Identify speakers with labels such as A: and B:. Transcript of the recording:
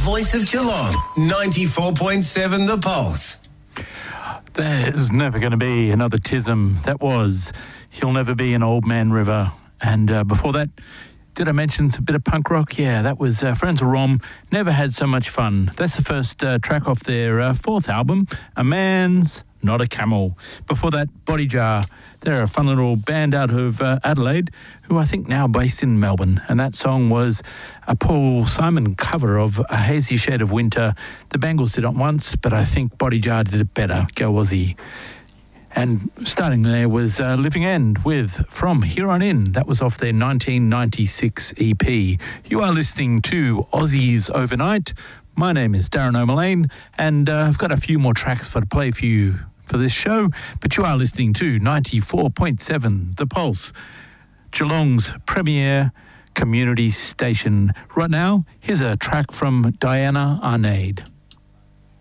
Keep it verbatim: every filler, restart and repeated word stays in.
A: voice of Geelong, ninety-four point seven The Pulse.
B: There's never going to be another Tism. That was He'll Never Be an Old Man River. And uh, before that, did I mention a bit of punk rock? Yeah, that was uh, Friends of Rom. Never Had So Much Fun. That's the first uh, track off their uh, fourth album, A Man's Not a Camel. Before that, Body Jar. They're a fun little band out of uh, Adelaide, who I think now based in Melbourne. And that song was a Paul Simon cover of A Hazy Shade of Winter. The Bangles did it once, but I think Body Jar did it better. Go Aussie. And starting there was uh, Living End with From Here On In. That was off their nineteen ninety-six E P. You are listening to Aussies Overnight. My name is Darren O'Mullane, and uh, I've got a few more tracks for to play for you for this show, but you are listening to ninety-four point seven The Pulse, Geelong's premier community station. Right now, here's a track from Diana Arnade.